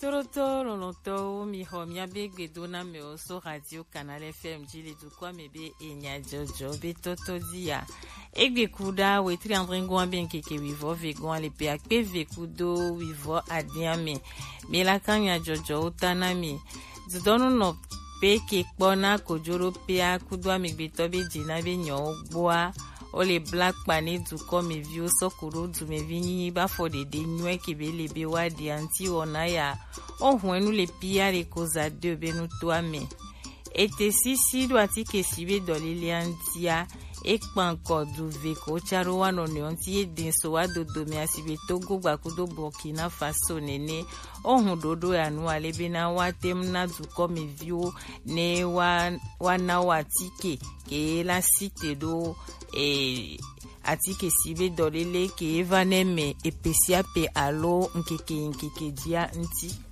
Torotoro loto miho miabegwe dona me oso radio Canal FM jili dukwa mebe enya jojo betoto dia egbe kuda we tri andringo ambien keke wivo vegon le pe akpe vekudo wivo adiame me la kanya jojo utanami zudono no pe ke kpona kojoro pe akudwa migbeto be jina be nyo gboa o le black pani du comme vieux sokoro du me vini ba fo de nwe ke be le be wa di anti ona ya o huenu le pia le koza de be nu to ame ete sisi do atike sibe do le antia e panko du ve ko charo wa no ne onti e din so wa dodo me asibe Togo gbakudo Burkina Faso nene o hun dodo ya nu ale be na wa temna du comme vieux ne wa na wa tike ke la cité do atike sibe dolele ke evaneme epesia pe alo nkeke dia nti